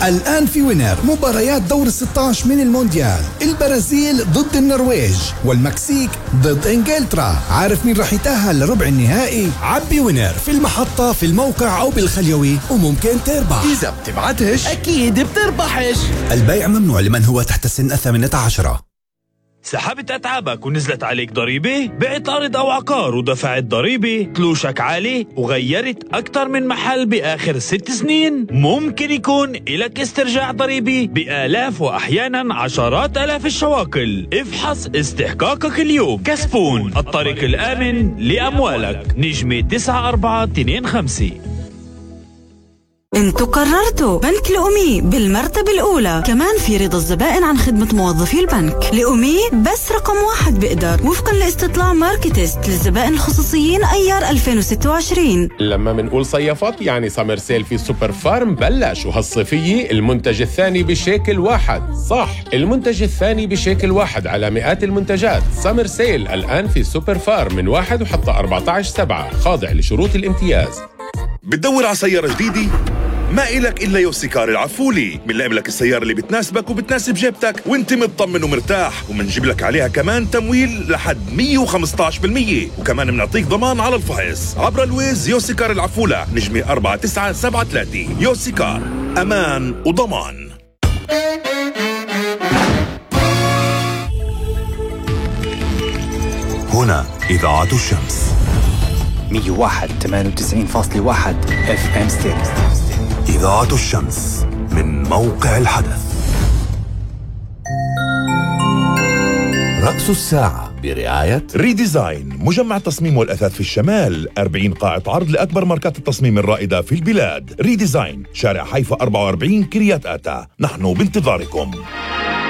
الآن في وينر مباريات دور 16 من المونديال، البرازيل ضد النرويج والمكسيك ضد إنجلترا. عارف مين رح يتأهل لربع النهائي؟ عبي وينر في المحطة، في الموقع أو بالخليوي، وممكن تربح. إذا بتبعتش أكيد بتربحش. البيع ممنوع لمن هو تحت سن 18. سحبت أتعابك ونزلت عليك ضريبة؟ بعت أرض أو عقار ودفعت ضريبة؟ تلوشك عالي وغيرت أكتر من محل بآخر 6 سنين؟ ممكن يكون إلك استرجاع ضريبي بآلاف وأحيانا عشرات آلاف الشواكل. افحص استحقاقك اليوم. كسبون، الطريق الآمن لأموالك. نجمة 9425. انتوا قررتوا بنك لأمي بالمرتبة الأولى. كمان في رضا الزبائن عن خدمة موظفي البنك. لأمي بس رقم 1 بقدر وفقا لاستطلاع ماركتست للزبائن الخصوصيين أيار 2026. لما منقول صيفات يعني سمر سيل في سوبر فارم بلش، وهالصيفية المنتج الثاني بشيكل واحد. صح، المنتج الثاني بشيكل واحد على مئات المنتجات. سمر سيل الآن في سوبر فارم من 1 وحتى 14/7، خاضع لشروط الامتياز. بتدور على سيارة جديدة؟ ما إلك إلا يوسيكار العفولي. بنلاقي لك السيارة اللي بتناسبك وبتناسب جيبتك وانت مطمن ومرتاح، ومنجيب لك عليها كمان تمويل لحد 115%، وكمان بنعطيك ضمان على الفحص عبر الويز. يوسيكار العفولة، نجمة 4973. يوسيكار، أمان وضمان. هنا إذاعة الشمس 101.98.1 FM ستيريو. إذاعة الشمس من موقع الحدث. رأس الساعة برعاية ريديزاين، مجمع التصميم والأثاث في الشمال. 40 قاعة عرض لأكبر ماركات التصميم الرائدة في البلاد. ريديزاين، شارع حيفا 44، كريات آتا. نحن بانتظاركم.